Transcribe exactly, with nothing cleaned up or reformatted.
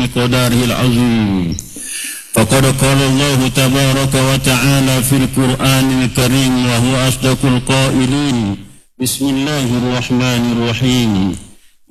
ومقداره العظيم. فقد قال الله تبارك وتعالى في القرآن الكريم وهو أصدق القائلين: بسم الله الرحمن الرحيم.